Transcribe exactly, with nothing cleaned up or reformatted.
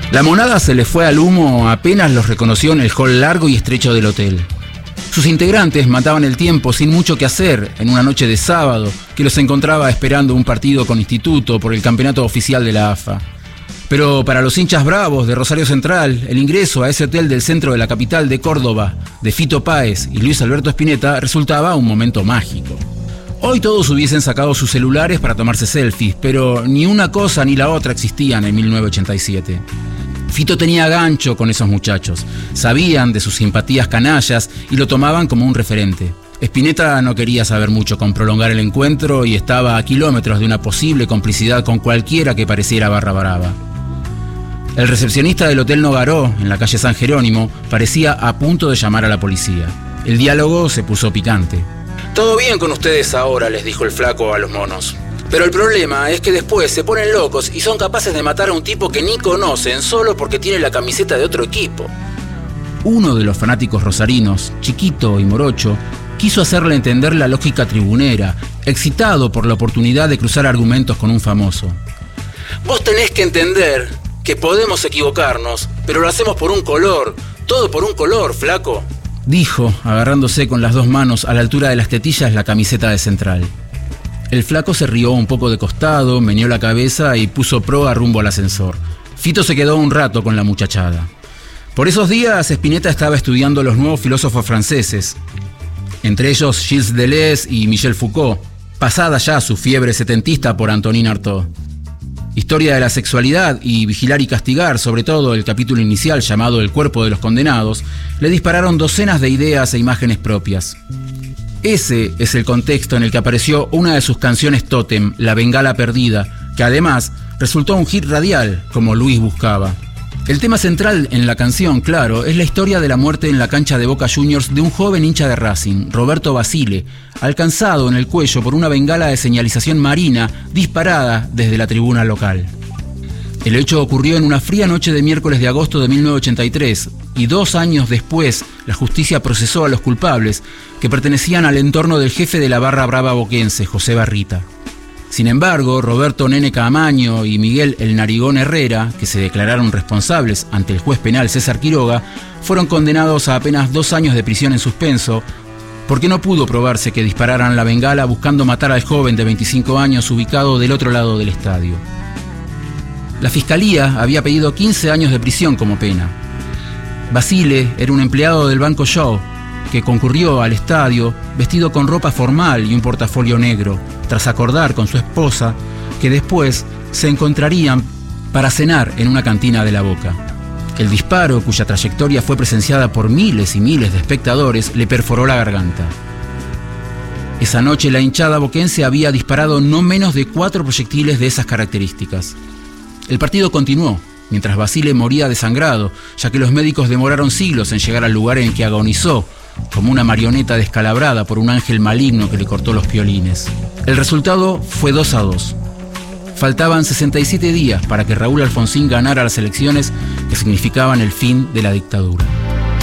La monada se les fue al humo apenas los reconoció en el hall largo y estrecho del hotel. Sus integrantes mataban el tiempo sin mucho que hacer en una noche de sábado que los encontraba esperando un partido con Instituto por el campeonato oficial de la A F A. Pero para los hinchas bravos de Rosario Central, el ingreso a ese hotel del centro de la capital de Córdoba, de Fito Páez y Luis Alberto Spinetta, resultaba un momento mágico. Hoy todos hubiesen sacado sus celulares para tomarse selfies, pero ni una cosa ni la otra existían en mil novecientos ochenta y siete. Fito tenía gancho con esos muchachos, sabían de sus simpatías canallas y lo tomaban como un referente. Spinetta no quería saber mucho con prolongar el encuentro y estaba a kilómetros de una posible complicidad con cualquiera que pareciera barra brava. El recepcionista del Hotel Nogaró, en la calle San Jerónimo, parecía a punto de llamar a la policía. El diálogo se puso picante. «Todo bien con ustedes ahora», les dijo el flaco a los monos. «Pero el problema es que después se ponen locos y son capaces de matar a un tipo que ni conocen solo porque tiene la camiseta de otro equipo». Uno de los fanáticos rosarinos, chiquito y morocho, quiso hacerle entender la lógica tribunera, excitado por la oportunidad de cruzar argumentos con un famoso. «Vos tenés que entender que podemos equivocarnos, pero lo hacemos por un color, todo por un color, flaco», dijo, agarrándose con las dos manos a la altura de las tetillas la camiseta de Central. El flaco se rió un poco de costado, meneó la cabeza y puso proa rumbo al ascensor. Fito se quedó un rato con la muchachada. Por esos días, Spinetta estaba estudiando los nuevos filósofos franceses, entre ellos Gilles Deleuze y Michel Foucault, pasada ya su fiebre setentista por Antonin Artaud. Historia de la sexualidad y Vigilar y castigar, sobre todo el capítulo inicial llamado El cuerpo de los condenados, le dispararon docenas de ideas e imágenes propias. Ese es el contexto en el que apareció una de sus canciones tótem, La Bengala Perdida, que además resultó un hit radial, como Luis buscaba. El tema central en la canción, claro, es la historia de la muerte en la cancha de Boca Juniors de un joven hincha de Racing, Roberto Basile, alcanzado en el cuello por una bengala de señalización marina disparada desde la tribuna local. El hecho ocurrió en una fría noche de miércoles de agosto de mil novecientos ochenta y tres y dos años después la justicia procesó a los culpables que pertenecían al entorno del jefe de la barra brava boquense, José Barrita. Sin embargo, Roberto Nene Caamaño y Miguel El Narigón Herrera, que se declararon responsables ante el juez penal César Quiroga, fueron condenados a apenas dos años de prisión en suspenso porque no pudo probarse que dispararan la bengala buscando matar al joven de veinticinco años ubicado del otro lado del estadio. La fiscalía había pedido quince años de prisión como pena. Basile era un empleado del Banco Shaw que concurrió al estadio vestido con ropa formal y un portafolio negro, tras acordar con su esposa que después se encontrarían para cenar en una cantina de la Boca. El disparo, cuya trayectoria fue presenciada por miles y miles de espectadores, le perforó la garganta. Esa noche la hinchada boquense había disparado no menos de cuatro proyectiles de esas características. El partido continuó, mientras Basile moría desangrado, ya que los médicos demoraron siglos en llegar al lugar en que agonizó, como una marioneta descalabrada por un ángel maligno que le cortó los piolines. El resultado fue dos a dos. Faltaban sesenta y siete días para que Raúl Alfonsín ganara las elecciones que significaban el fin de la dictadura.